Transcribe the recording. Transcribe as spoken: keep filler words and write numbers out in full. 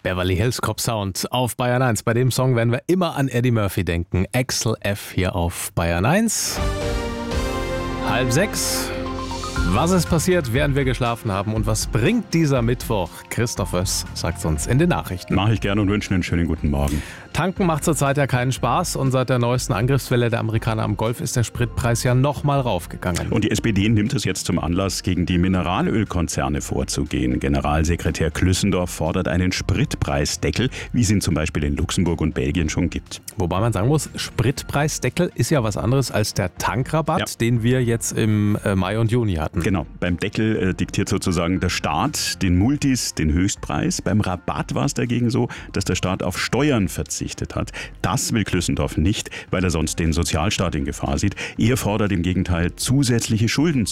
Beverly Hills Cop Sound auf Bayern eins. Bei dem Song werden wir immer an Eddie Murphy denken. Axel F. hier auf Bayern eins. Halb sechs. Was ist passiert, während wir geschlafen haben und was bringt dieser Mittwoch? Christoph Oess sagt uns in den Nachrichten. Mache ich gerne und wünsche einen schönen guten Morgen. Tanken macht zurzeit ja keinen Spaß und seit der neuesten Angriffswelle der Amerikaner am Golf ist der Spritpreis ja nochmal raufgegangen. Und die S P D nimmt es jetzt zum Anlass, gegen die Mineralölkonzerne vorzugehen. Generalsekretär Klüssendorf fordert einen Spritpreisdeckel, wie es ihn zum Beispiel in Luxemburg und Belgien schon gibt. Wobei man sagen muss, Spritpreisdeckel ist ja was anderes als der Tankrabatt, ja. den wir jetzt im Mai und Juni hatten. Genau, beim Deckel äh, diktiert sozusagen der Staat den Multis den Höchstpreis. Beim Rabatt war es dagegen so, dass der Staat auf Steuern verzichtet hat. Das will Klüssendorf nicht, weil er sonst den Sozialstaat in Gefahr sieht. Er fordert im Gegenteil, zusätzliche Schulden zu